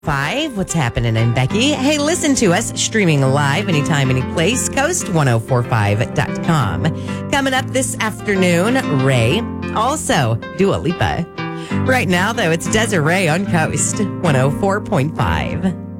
104.5. What's happening? I'm Becky. Hey, listen to us streaming live anytime, any place. Coast1045.com. Coming up this afternoon, Ray. Also, Dua Lipa. Right now, though, it's Desiree on Coast 104.5.